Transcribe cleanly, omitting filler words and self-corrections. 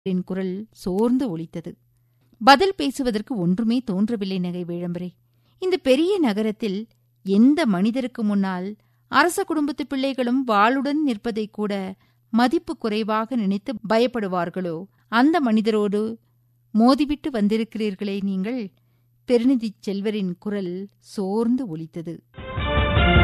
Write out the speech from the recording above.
என் குரல் சோர்ந்து ஒலித்தது. பதில் பேசுவதற்கு ஒன்றுமே தோன்றவில்லை நகை வேழம்பரே. இந்த பெரிய நகரத்தில் எந்த மனிதருக்கு முன்னால் அரச குடும்பத்து பிள்ளைகளும் வாளுடன் நிற்பதைக் கூட மதிப்பு குறைவாக நினைத்து பயப்படுவார்களோ அந்த மனிதரோடு மோதிவிட்டு வந்திருக்கிறீர்களே நீங்கள். பெருநிதிச் செல்வரின் குரல் சோர்ந்து ஒலித்தது.